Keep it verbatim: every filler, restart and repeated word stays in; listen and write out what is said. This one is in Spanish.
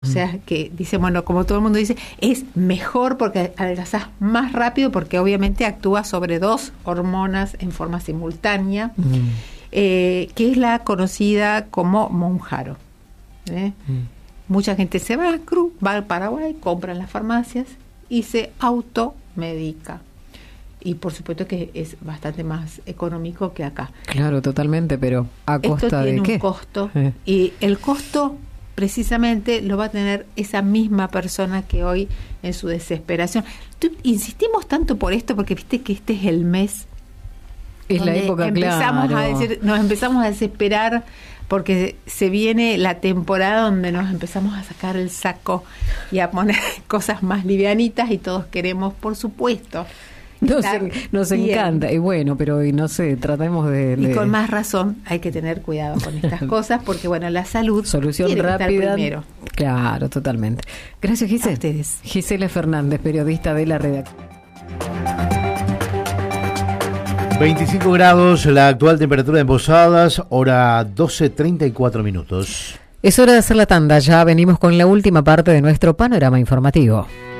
sea, que dice, bueno, como todo el mundo dice, es mejor porque adelgazás más rápido porque obviamente actúa sobre dos hormonas en forma simultánea, mm. eh, que es la conocida como Mounjaro. ¿eh? Mm. Mucha gente se va, va al Paraguay, compra en las farmacias y se automedica. Y por supuesto que es bastante más económico que acá. Claro, totalmente, pero ¿a costa Esto tiene de qué? un costo, eh. y el costo precisamente lo va a tener esa misma persona que hoy en su desesperación. Tú, insistimos tanto por esto porque viste que este es el mes. Es la época, empezamos claro. a decir, nos empezamos a desesperar porque se viene la temporada donde nos empezamos a sacar el saco y a poner cosas más livianitas y todos queremos, por supuesto, Nos, nos encanta, y bueno, pero y no sé, tratemos de, de... Y con más razón hay que tener cuidado con estas cosas, porque bueno, la salud solución tiene rápida, que estar primero. Claro, totalmente. Gracias, Gisela. A ustedes. Gisela Fernández, periodista de la redacción. veinticinco grados, la actual temperatura en Posadas, hora doce treinta y cuatro minutos. Es hora de hacer la tanda, ya venimos con la última parte de nuestro panorama informativo.